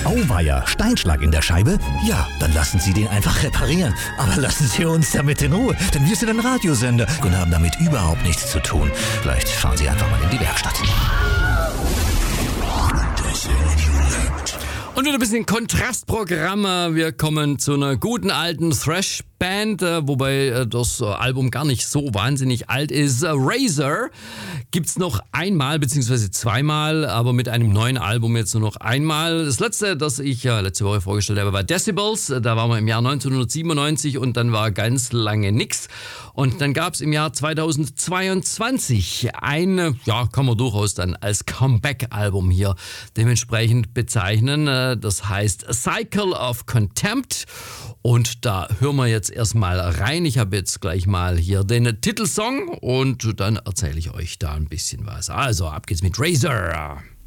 Auweia, Steinschlag in der Scheibe? Ja, dann lassen Sie den einfach reparieren. Aber lassen Sie uns damit in Ruhe, denn wir sind ein Radiosender und haben damit überhaupt nichts zu tun. Vielleicht fahren Sie einfach mal in die Werkstatt. Und wieder ein bisschen Kontrastprogramm. Wir kommen zu einer guten alten Thrash-Band, wobei das Album gar nicht so wahnsinnig alt ist. Razor gibt's noch einmal, beziehungsweise zweimal, aber mit einem neuen Album jetzt nur noch einmal. Das letzte, das ich letzte Woche vorgestellt habe, war Decibels. Da waren wir im Jahr 1997 und dann war ganz lange nix. Und dann gab's im Jahr 2022 ein, kann man durchaus dann als Comeback-Album hier dementsprechend bezeichnen. Das heißt Cycle of Contempt. Und da hören wir jetzt erstmal rein. Ich habe jetzt gleich mal hier den Titelsong und dann erzähle ich euch da ein bisschen was. Also ab geht's mit Razor.